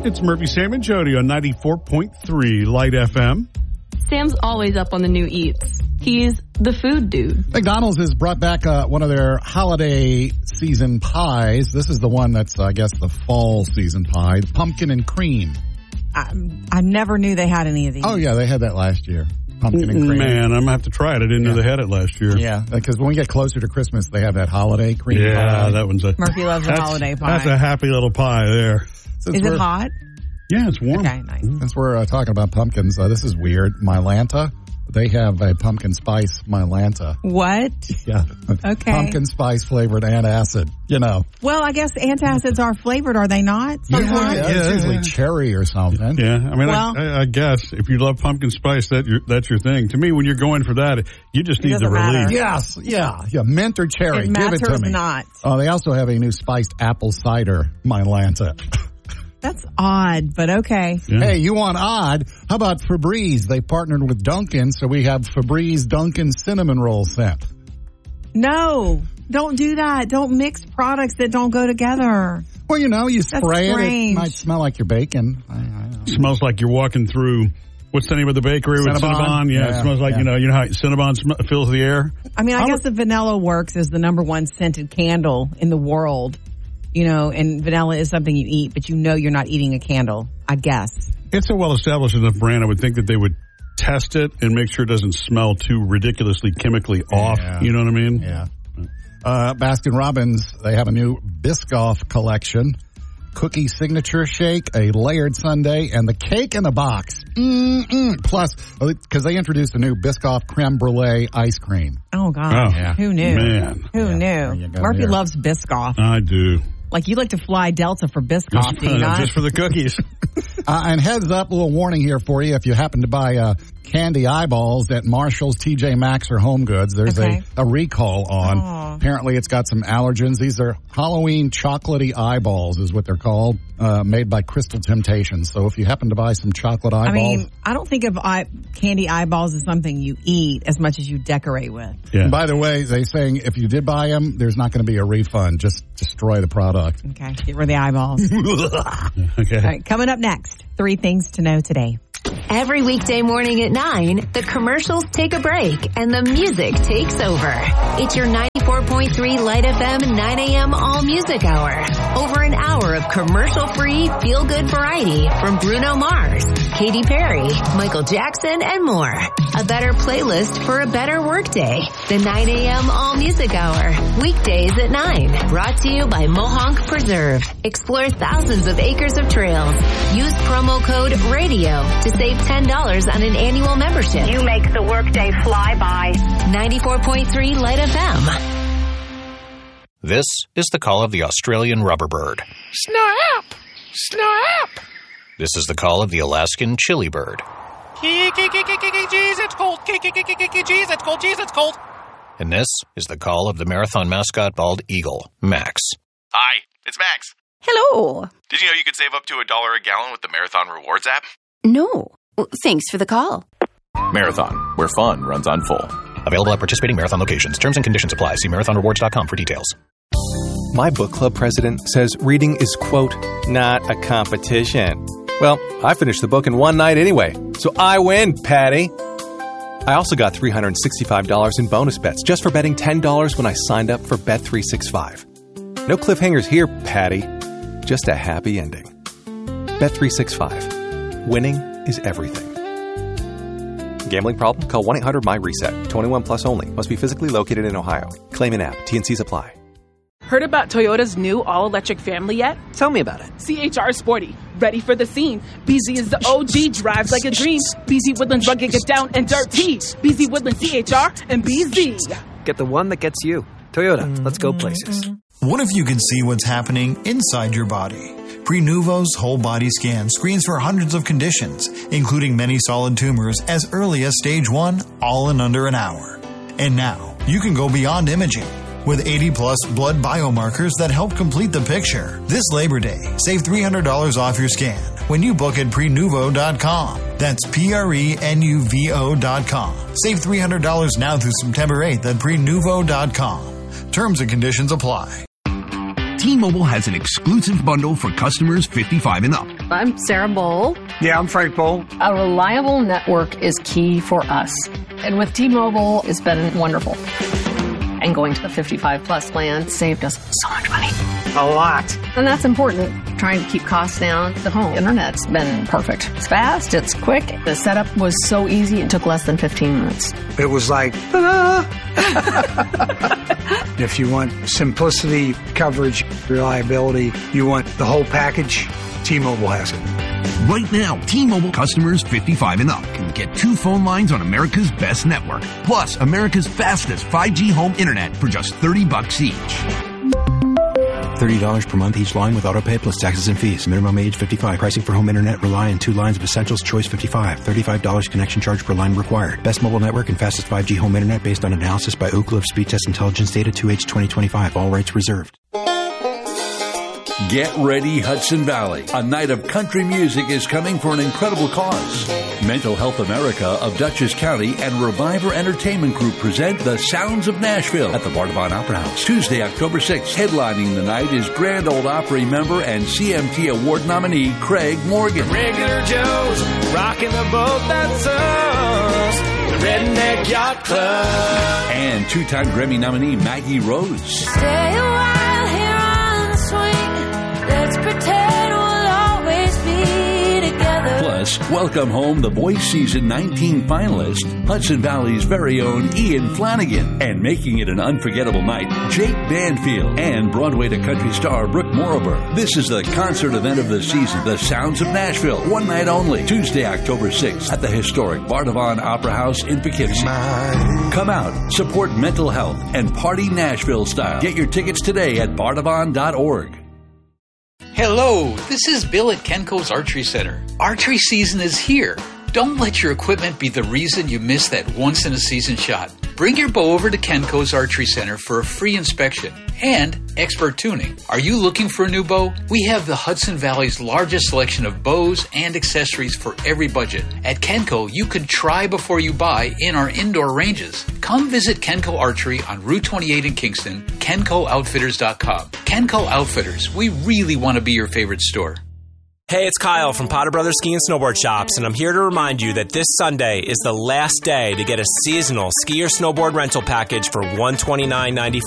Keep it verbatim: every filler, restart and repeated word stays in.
It's Murphy, Sam, and Jody on ninety-four point three Light F M. Sam's always up on the new eats. He's the food dude. McDonald's has brought back uh, one of their holiday season pies. This is the one that's, I guess, the fall season pie. Pumpkin and cream. I, I never knew they had any of these. Oh, yeah, they had that last year. Pumpkin and cream. Man, I'm going to have to try it. I didn't yeah. know they had it last year. Yeah, because when we get closer to Christmas, they have that holiday cream yeah, pie. Yeah, that one's a... Murphy loves a holiday pie. That's a happy little pie there. Since is it hot? Yeah, it's warm. Okay, nice. Since we're uh, talking about pumpkins, uh, this is weird. Mylanta, they have a pumpkin spice Mylanta. What? Yeah. Okay. Pumpkin spice flavored antacid, you know. Well, I guess antacids are flavored, are they not? Yeah, Sometimes? yeah, it's usually cherry or something. Yeah, I mean, Well, I, I guess if you love pumpkin spice, that your, that's your thing. To me, when you're going for that, you just need the matter. relief. Yes, yeah, yeah, mint or cherry. It Give it to matters me. not. Oh, they also have a new spiced apple cider Mylanta. That's odd, but okay. Yeah. Hey, you want odd? How about Febreze? They partnered with Dunkin', so we have Febreze Dunkin' cinnamon roll scent. No, don't do that. Don't mix products that don't go together. Well, you know, you spray it. It strange. might smell like your bacon. I, I don't know. Smells like you're walking through. What's the name of the bakery with Cinnabon? Cinnabon? Yeah, Yeah, it smells like yeah. you know, you know how Cinnabon sm- fills the air. I mean, I, I guess would- the Vanilla Works is the number one scented candle in the world. You know, and vanilla is something you eat, but you know you're not eating a candle, I guess. It's a well-established enough brand. I would think that they would test it and make sure it doesn't smell too ridiculously chemically off. Yeah. You know what I mean? Yeah. Uh, Baskin-Robbins, they have a new Biscoff collection. Cookie signature shake, a layered sundae, and the cake in the box. Mm-mm. Plus, because they introduced a new Biscoff creme brulee ice cream. Oh, God. Oh, yeah. Who knew? Man. Who Yeah, there knew? you go Murphy there. loves Biscoff. I do. Like, you like to fly Delta for Biscoff, do you not? Just for the cookies. Uh, and heads up, a little warning here for you. If you happen to buy uh, candy eyeballs at Marshall's, T J Maxx, or Home Goods, there's Okay. a, a recall on. Aw. Apparently, it's got some allergens. These are Halloween chocolatey eyeballs is what they're called, uh, made by Crystal Temptations. So if you happen to buy some chocolate eyeballs. I mean, I don't think of eye, candy eyeballs as something you eat as much as you decorate with. Yeah. By the way, they're saying if you did buy them, there's not going to be a refund. Just destroy the product. Okay, get rid of the eyeballs. Okay. All right, coming up next, three things to know today. Every weekday morning at nine, the commercials take a break and the music takes over. It's your ninety-four point three Light F M nine a.m. All Music Hour. Over an hour of commercial-free, feel-good variety from Bruno Mars, Katy Perry, Michael Jackson, and more. A better playlist for a better workday. The nine a.m. All Music Hour. Weekdays at nine. Brought to you by Mohonk Preserve. Explore thousands of acres of trails. Use promo code RADIO to save ten dollars on an annual membership. You make the workday fly by. ninety-four point three Light F M. This is the call of the Australian rubber bird. Snap! Snap! This is the call of the Alaskan chili bird. Jeez, it's cold. Jeez, it's cold. Jeez, it's cold. And this is the call of the marathon mascot bald eagle, Max. Hi, it's Max. Hello. Did you know you could save up to a dollar a gallon with the Marathon Rewards app? No. Well, thanks for the call. Marathon, where fun runs on full. Available at participating marathon locations. Terms and conditions apply. See marathon rewards dot com for details. My book club president says reading is, quote, not a competition. Well, I finished the book in one night anyway, so I win, Patty. I also got three hundred sixty-five dollars in bonus bets just for betting ten dollars when I signed up for Bet three sixty-five. No cliffhangers here, Patty. Just a happy ending. Bet three sixty-five. Winning is everything. Gambling problem? Call one eight hundred my reset. twenty-one plus only. Must be physically located in Ohio. Claim in app. T and Cs apply. Heard about Toyota's new all-electric family yet? Tell me about it. C H R Sporty, ready for the scene. B Z is the O G, drives like a dream. B Z Woodlands rugged, get down and dirty. B Z Woodlands, C H R, and B Z. Get the one that gets you. Toyota, let's go places. What if you can see what's happening inside your body? Prenuvo's whole body scan screens for hundreds of conditions, including many solid tumors as early as stage one, all in under an hour. And now, you can go beyond imaging. With eighty plus blood biomarkers that help complete the picture. This Labor Day, save three hundred dollars off your scan when you book at prenuvo dot com. That's P R E N U V O dot com. Save three hundred dollars now through September eighth at prenuvo dot com. Terms and conditions apply. T-Mobile has an exclusive bundle for customers fifty-five and up. I'm Sarah Bowl. Yeah, I'm Frank Bowl. A reliable network is key for us. And with T-Mobile, it's been wonderful. And going to the fifty-five plus plan saved us so much money. A lot. And that's important. Trying to keep costs down. The home internet's been perfect. It's fast, it's quick. The setup was so easy, it took less than fifteen minutes. It was like, ta-da! If you want simplicity, coverage, reliability, you want the whole package, T-Mobile has it. Right now, T-Mobile customers fifty-five and up can get two phone lines on America's best network, plus America's fastest five G home internet for just thirty bucks each. thirty dollars per month each line with autopay plus taxes and fees. Minimum age fifty-five. Pricing for home internet rely on two lines of Essentials Choice fifty-five. thirty-five dollars connection charge per line required. Best mobile network and fastest five G home internet based on analysis by Ookla of Speed Test Intelligence data two H twenty twenty-five. All rights reserved. Get ready, Hudson Valley. A night of country music is coming for an incredible cause. Mental Health America of Dutchess County and Reviver Entertainment Group present The Sounds of Nashville at the Bardavon Opera House. Tuesday, October sixth. Headlining the night is Grand Ole Opry member and C M T Award nominee Craig Morgan. Regular Joe's rocking the boat that's us. The Redneck Yacht Club. And two-time Grammy nominee Maggie Rose. Stay a while here on the swing. Let's pretend we'll always be together. Plus, welcome home the Voice Season nineteen finalist, Hudson Valley's very own Ian Flanagan. And making it an unforgettable night, Jake Banfield and Broadway to country star Brooke Morriber. This is the concert event of the season, The Sounds of Nashville. One night only, Tuesday, October sixth, at the historic Bardavon Opera House in Poughkeepsie. Come out, support mental health, and party Nashville style. Get your tickets today at bardavon dot org. Hello, this is Bill at Kenco's Archery Center. Archery season is here. Don't let your equipment be the reason you miss that once-in-a-season shot. Bring your bow over to Kenco's Archery Center for a free inspection and expert tuning. Are you looking for a new bow? We have the Hudson Valley's largest selection of bows and accessories for every budget. At Kenco, you can try before you buy in our indoor ranges. Come visit Kenco Archery on Route twenty-eight in Kingston, kenco outfitters dot com. Kenco Outfitters, we really want to be your favorite store. Hey, it's Kyle from Potter Brothers Ski and Snowboard Shops, and I'm here to remind you that this Sunday is the last day to get a seasonal ski or snowboard rental package for one hundred twenty-nine dollars and ninety-five cents.